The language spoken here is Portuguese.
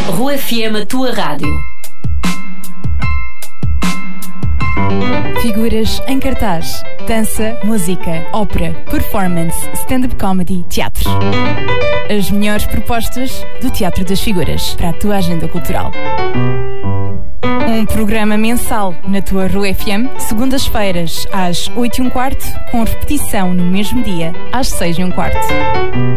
Rua FM, a tua rádio. Figuras em cartaz: dança, música, ópera, performance, stand-up comedy, teatro. As melhores propostas do Teatro das Figuras para a tua agenda cultural. Um programa mensal na tua Rua FM, segundas-feiras às 8h15, com repetição no mesmo dia às 6h15.